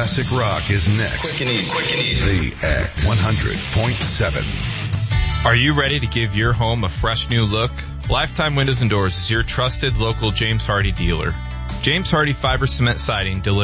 classic rock is next. Quick and easy. The X 100.7. Are you ready to give your home a fresh new look? Lifetime Windows and Doors is your trusted local James Hardie dealer. James Hardie Fiber Cement Siding delivers